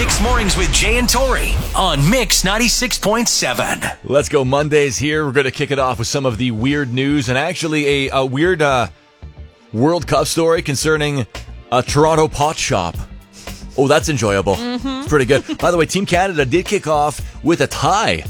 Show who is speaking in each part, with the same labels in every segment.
Speaker 1: Mixed Mornings with Jay and Tori on Mix 96.7.
Speaker 2: Let's go Mondays here. We're going to kick it off with some of the weird news and actually a weird World Cup story concerning a Toronto pot shop. Oh, that's enjoyable. It's pretty good. By the way, Team Canada did kick off with a tie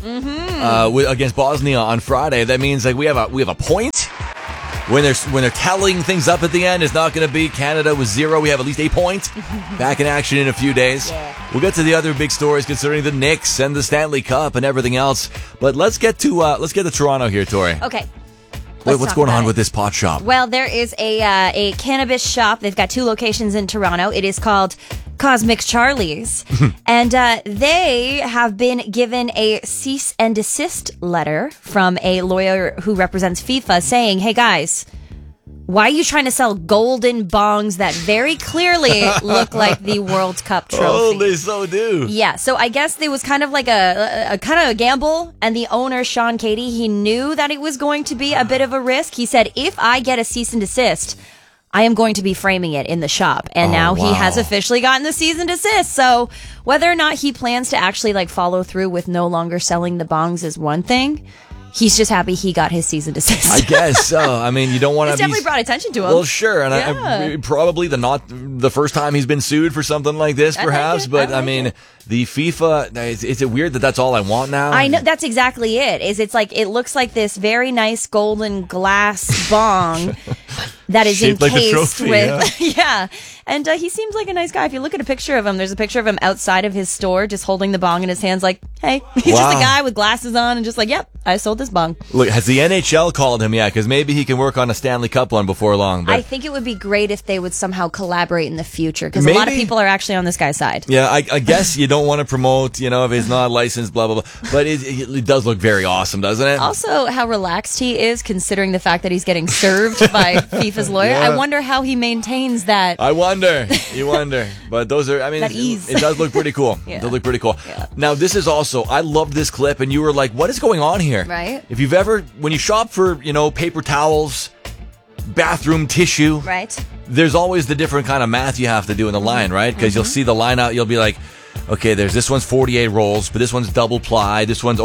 Speaker 2: against Bosnia on Friday. That means like we have a point. When they're tallying things up at the end, it's not going to be Canada with 0. We have at least a point. Back in action in a few days. Yeah. We'll get to the other big stories concerning the Knicks and the Stanley Cup and everything else. But let's get to Toronto here, Tori.
Speaker 3: Okay.
Speaker 2: What's going on with this pot shop?
Speaker 3: Well, there is a cannabis shop. They've got 2 locations in Toronto. It is called Cosmic Charlie's. And they have been given a cease and desist letter from a lawyer who represents FIFA saying, hey guys, why are you trying to sell golden bongs that very clearly look like the World Cup trophy?
Speaker 2: Oh, they so do.
Speaker 3: Yeah, so I guess there was kind of like a gamble, and the owner, Sean Cady, he knew that it was going to be a bit of a risk. He said, if I get a cease and desist, I am going to be framing it in the shop. And now he has officially gotten the cease and desist. So whether or not he plans to actually like follow through with no longer selling the bongs is one thing. He's just happy he got his cease and desist.
Speaker 2: I guess so. I mean, you don't want to.
Speaker 3: It's definitely brought attention to him.
Speaker 2: Well, sure, and I probably not the first time he's been sued for something like this, perhaps. But I mean, the FIFA. Is it weird that that's all I want now?
Speaker 3: I know that's exactly it. It's like it looks like this very nice golden glass bong that is
Speaker 2: shaped like
Speaker 3: encased
Speaker 2: a trophy,
Speaker 3: with yeah. And he seems like a nice guy. If you look at a picture of him, there's a picture of him outside of his store, just holding the bong in his hands, like, hey, he's just a guy with glasses on, and just like, yep, I sold this bong.
Speaker 2: Look, has the NHL called him yet? Because maybe he can work on a Stanley Cup one before long. But
Speaker 3: I think it would be great if they would somehow collaborate in the future, because a lot of people are actually on this guy's side.
Speaker 2: Yeah, I guess you don't want to promote, if he's not licensed, blah, blah, blah. But it does look very awesome, doesn't it?
Speaker 3: Also, how relaxed he is, considering the fact that he's getting served by FIFA's lawyer. Yeah. I wonder how he maintains that.
Speaker 2: I wonder. You wonder. But those are,
Speaker 3: that ease.
Speaker 2: It does look pretty cool.
Speaker 3: Yeah.
Speaker 2: It does look pretty cool.
Speaker 3: Yeah.
Speaker 2: Now, this is also, I loved this clip, and you were like, what is going on here?
Speaker 3: Right.
Speaker 2: If you've ever, when you shop for, paper towels, bathroom tissue.
Speaker 3: Right.
Speaker 2: There's always the different kind of math you have to do in the line, right? Because you'll see the line out, you'll be like, okay, this one's 48 rolls, but this one's double ply. This one's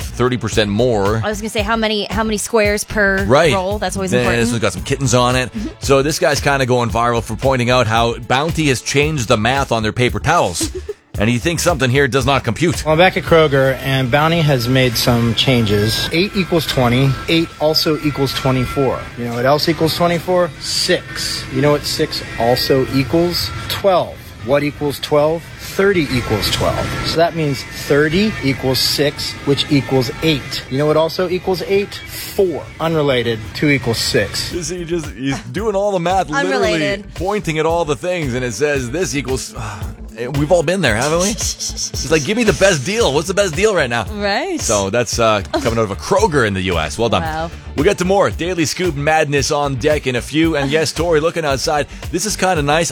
Speaker 2: 30% more.
Speaker 3: I was going to say, how many squares per roll? That's always important.
Speaker 2: This one's got some kittens on it. So this guy's kind of going viral for pointing out how Bounty has changed the math on their paper towels. And he thinks something here does not compute.
Speaker 4: Well, I'm back at Kroger, and Bounty has made some changes. 8 equals 20. 8 also equals 24. You know what else equals 24? 6. You know what 6 also equals? 12. What equals 12? 30 equals 12. So that means 30 equals 6, which equals 8. You know what also equels 8? 4. Unrelated. 2 equals 6.
Speaker 2: He's doing all the math, literally pointing at all the things, and it says this equals... We've all been there, haven't we? It's like, give me the best deal. What's the best deal right now?
Speaker 3: Right.
Speaker 2: So that's coming out of a Kroger in the U.S. Well done.
Speaker 3: Wow.
Speaker 2: We'll get to more Daily Scoop madness on deck in a few. And yes, Tori, looking outside, this is kind of nice.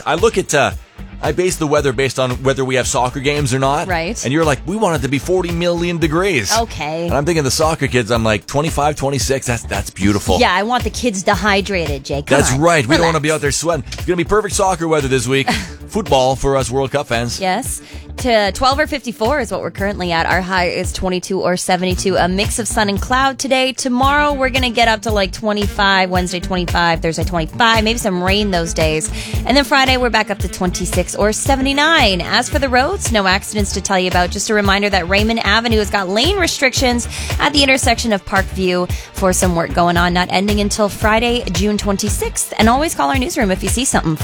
Speaker 2: I base the weather based on whether we have soccer games or not.
Speaker 3: Right.
Speaker 2: And you're like, we want it to be 40 million degrees.
Speaker 3: Okay.
Speaker 2: And I'm thinking the soccer kids, I'm like, 25, 26, that's beautiful.
Speaker 3: Yeah, I want the kids dehydrated, Jake.
Speaker 2: That's right. We don't want to be out there sweating. It's going to be perfect soccer weather this week. Football for us World Cup fans.
Speaker 3: Yes. To 12 or 54 is what we're currently at. Our high is 22 or 72. A mix of sun and cloud today. Tomorrow we're going to get up to like 25. Wednesday 25. Thursday 25. Maybe some rain those days. And then Friday we're back up to 26 or 79. As for the roads, no accidents to tell you about. Just a reminder that Raymond Avenue has got lane restrictions at the intersection of Parkview for some work going on, not ending until Friday, June 26th. And always call our newsroom if you see something.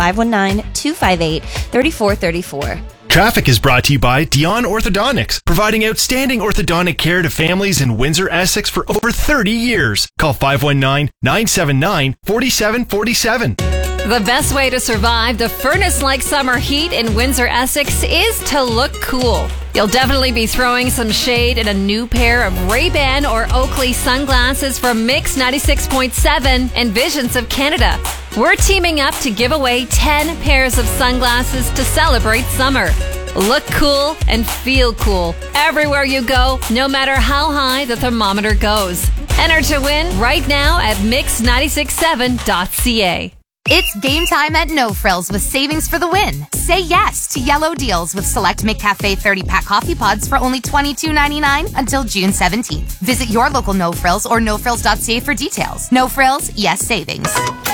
Speaker 3: 519-258-3434.
Speaker 5: Traffic is brought to you by Dion Orthodontics, providing outstanding orthodontic care to families in Windsor, Essex for over 30 years. Call 519-979-4747.
Speaker 6: The best way to survive the furnace-like summer heat in Windsor, Essex is to look cool. You'll definitely be throwing some shade in a new pair of Ray-Ban or Oakley sunglasses from Mix 96.7 and Visions of Canada. We're teaming up to give away 10 pairs of sunglasses to celebrate summer. Look cool and feel cool everywhere you go, no matter how high the thermometer goes. Enter to win right now at mix967.ca.
Speaker 7: It's game time at No Frills with savings for the win. Say yes to yellow deals with select McCafe 30-pack coffee pods for only $22.99 until June 17th. Visit your local No Frills or nofrills.ca for details. No Frills, yes savings.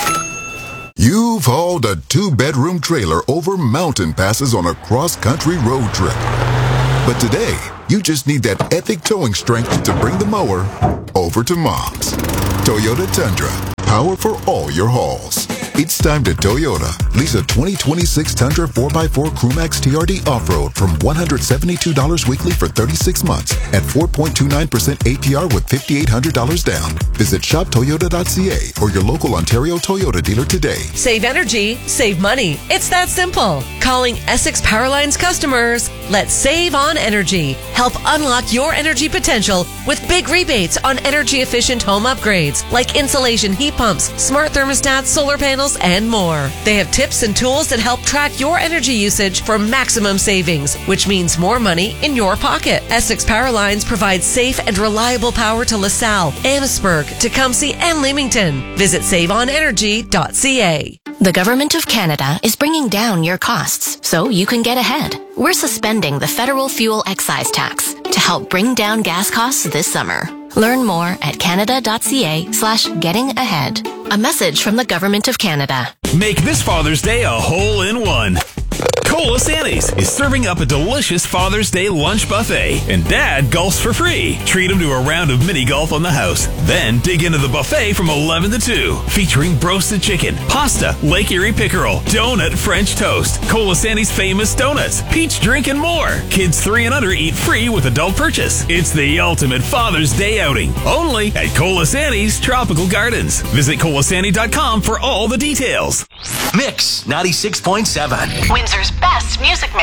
Speaker 8: You've hauled a 2-bedroom trailer over mountain passes on a cross-country road trip. But today, you just need that epic towing strength to bring the mower over to Mom's. Toyota Tundra, power for all your hauls. It's time to Toyota. Lease a 2026 Tundra 4x4 Crewmax TRD Off-Road from $172 weekly for 36 months at 4.29% APR with $5,800 down. Visit shoptoyota.ca or your local Ontario Toyota dealer today.
Speaker 9: Save energy, save money. It's that simple. Calling Essex Powerlines customers. Let's save on energy. Help unlock your energy potential with big rebates on energy-efficient home upgrades like insulation heat pumps, smart thermostats, solar panels, and more. They have tips and tools that help track your energy usage for maximum savings, which means more money in your pocket. Essex Powerlines provides safe and reliable power to LaSalle, Amherstburg, Tecumseh, and Leamington. Visit saveonenergy.ca.
Speaker 10: The Government of Canada is bringing down your costs so you can get ahead. We're suspending the federal fuel excise tax to help bring down gas costs this summer. Learn more at canada.ca/getting ahead. A message from the Government of Canada.
Speaker 11: Make this Father's Day a hole-in-one. Colasantes is serving up a delicious Father's Day lunch buffet, and Dad golfs for free. Treat him to a round of mini golf on the house. Then dig into the buffet from 11 to 2, featuring roasted chicken, pasta, Lake Erie pickerel, donut French toast, Colasantes famous donuts, peach drink, and more. Kids 3 and under eat free with adult purchase. It's the ultimate Father's Day outing, only at Colasantes Tropical Gardens. Visit colasantes.com for all the details.
Speaker 1: Mix 96.7.
Speaker 12: Windsor's best music